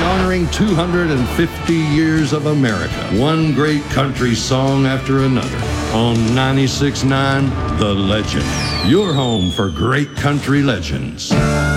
honoring 250 years of America, one great country song after another. On 96.9, The Legend, your home for great country legends.